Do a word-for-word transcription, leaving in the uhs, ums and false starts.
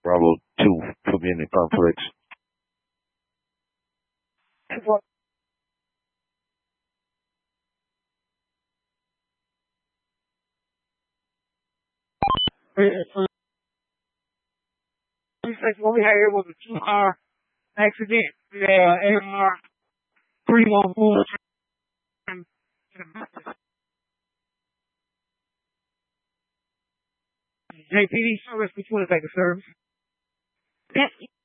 Bravo two, put me in the complex. What we had here was a two-car accident. Yeah, A R three one four. J P D service, which one is like a service?